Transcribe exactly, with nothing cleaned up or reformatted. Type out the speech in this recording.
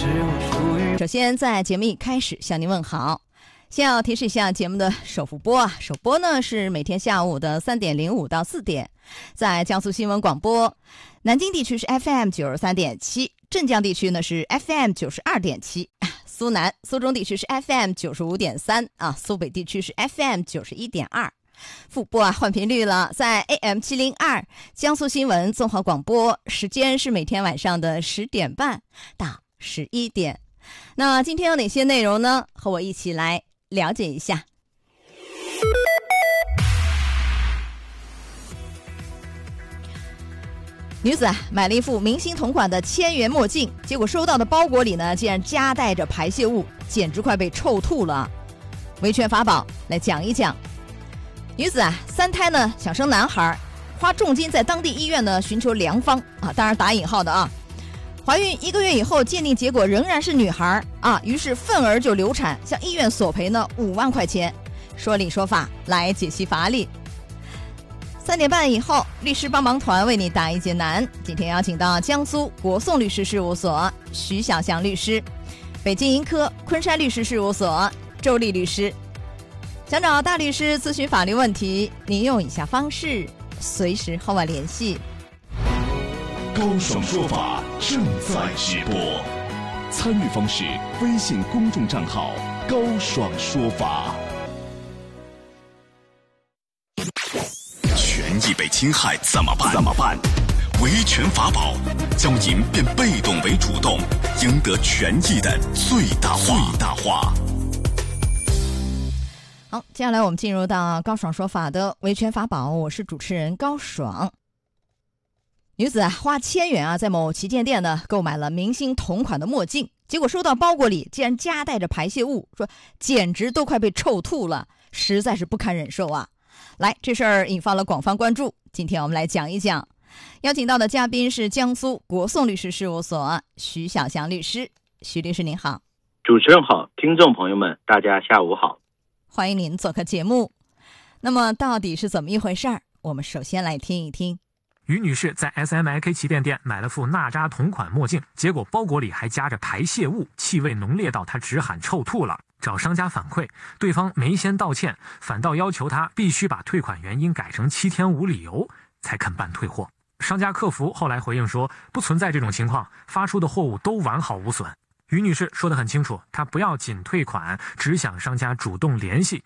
首先在节目一开始向您问好，先要提示一下节目的首复播啊，首播呢是每天下午的三点零五到四点，在江苏新闻广播，南京地区是 F M 九十三点七，镇江地区呢是 F M 九十二点七，苏南苏中地区是 F M 九十五点三啊，苏北地区是 F M 九十一点二。复播啊，换频率了，在 A M 七零二江苏新闻综合广播，时间是每天晚上的十点半到十一点。那今天有哪些内容呢？和我一起来了解一下。女子啊买了一副明星同款的千元墨镜，结果收到的包裹里呢竟然夹带着排泄物，简直快被臭吐了。维权法宝来讲一讲。女子啊三胎呢想生男孩，花重金在当地医院呢寻求良方啊，当然打引号的啊。怀孕一个月以后，鉴定结果仍然是女孩啊，于是愤而就流产，向医院索赔呢五万块钱。说理说法来解析法理。三点半以后，律师帮忙团为你答疑解难。今天邀请到江苏国颂律师事务所徐小祥律师，北京盈科昆山律师事务所周丽律师。想找大律师咨询法律问题，您用以下方式随时和我联系。 高爽说法正在直播，参与方式：微信公众账号高爽说法。权益被侵害怎么办？怎么办？维权法宝教您变被动为主动，赢得权益的最大化。最大化。 好，接下来我们进入到高爽说法的维权法宝，我是主持人高爽。女子啊花千元啊在某旗舰店呢购买了明星同款的墨镜，结果收到包裹里竟然夹带着排泄物，说简直都快被臭吐了，实在是不堪忍受啊。来，这事儿引发了广泛关注，今天我们来讲一讲。邀请到的嘉宾是江苏国颂律师事务所徐小祥律师。徐律师您好。 主持人好，听众朋友们大家下午好， 欢迎您做客节目。那么到底是怎么一回事儿？我们首先来听一听。 于女士在 S M I K 旗舰店买了副娜扎同款墨镜，结果包裹里还夹着排泄物，气味浓烈到她直喊臭吐了。找商家反馈，对方没先道歉，反倒要求她必须把退款原因改成七天无理由才肯办退货。商家客服后来回应说，不存在这种情况，发出的货物都完好无损。于女士说得很清楚，她不要仅退款，只想商家主动联系，